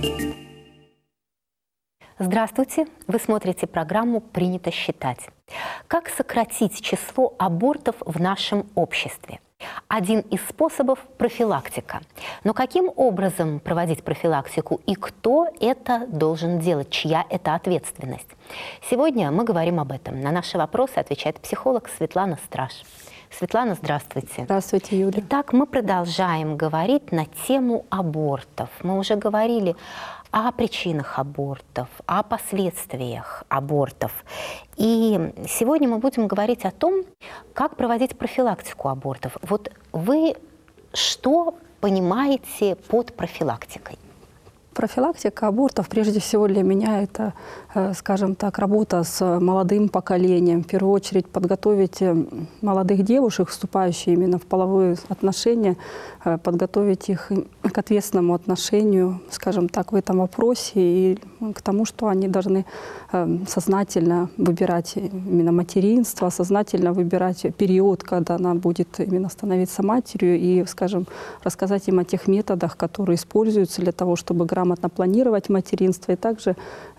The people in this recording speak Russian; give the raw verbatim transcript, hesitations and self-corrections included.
Здравствуйте! Вы смотрите программу «Принято считать». Как сократить число абортов в нашем обществе? Один из способов – профилактика. Но каким образом проводить профилактику и кто это должен делать, чья это ответственность? Сегодня мы говорим об этом. На наши вопросы отвечает психолог Светлана Страж. Светлана, здравствуйте. Здравствуйте, Юля. Итак, мы продолжаем говорить на тему абортов. Мы уже говорили о причинах абортов, о последствиях абортов. И сегодня мы будем говорить о том, как проводить профилактику абортов. Вот вы что понимаете под профилактикой? Профилактика абортов, прежде всего для меня, это, скажем так, работа с молодым поколением. В первую очередь подготовить молодых девушек, вступающих именно в половые отношения, подготовить их к ответственному отношению, скажем так, в этом вопросе и к тому, что они должны сознательно выбирать именно материнство, сознательно выбирать период, когда она будет именно становиться матерью, и, скажем, рассказать им о тех методах, которые используются для того, чтобы грамотно планировать материнство, и также